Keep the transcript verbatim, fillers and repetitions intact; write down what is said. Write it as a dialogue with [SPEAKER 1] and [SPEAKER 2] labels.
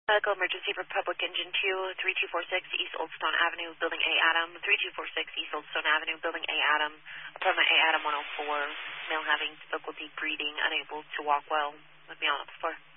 [SPEAKER 1] Medical Emergency Republic Engine two, three two four six East Oldstone Avenue, Building A, Adam. three two four six East Oldstone Avenue, Building A, Adam. Apartment A, Adam one oh four. Male having difficulty breathing, unable to walk well. Let me on up the floor.